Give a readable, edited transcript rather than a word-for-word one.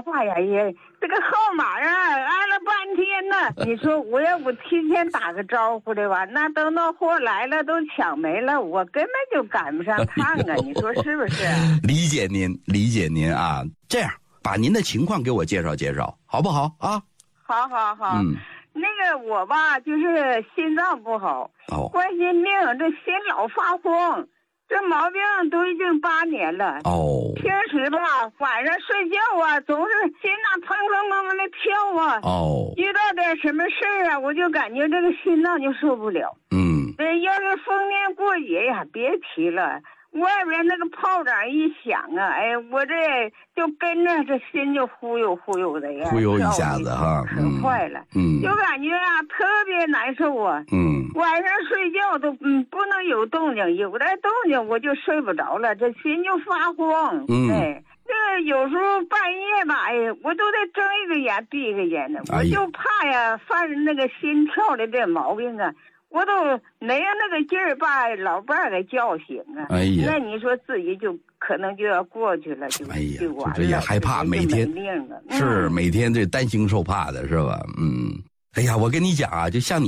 话呀，也这个号码啊，按了半天呢。你说我要不提前打个招呼的吧，那等到货来了都抢没了，我根本就赶不上趟啊！你说是不是？ 理解您啊。这样，把您的情况给我介绍介绍，好不好啊？ 好。那个我吧，就是心脏不好，冠心病，这心老发慌。这毛病都已经8年了。平时吧，晚上睡觉啊，总是心脏砰砰砰砰的跳啊。遇到点什么事儿啊，我就感觉这个心脏就受不了。要是逢年过节呀，别提了，外边那个炮仗一响啊，哎，我这就跟着这心就忽悠忽悠的呀， 忽悠一下子哈， 可坏了。就感觉啊特别难受啊。晚上睡觉都不能有动静，有点动静我就睡不着了，这心就发慌。这有时候半夜吧，哎，我都得睁一个眼闭一个眼的，我就怕呀犯那个心跳的这毛病啊。我都没有那个劲儿把老伴儿给叫醒啊！那你说自己就可能就要过去了，就完了。 这也害怕，每天是每天这担惊受怕的是吧？哎呀，我跟你讲啊，就像你。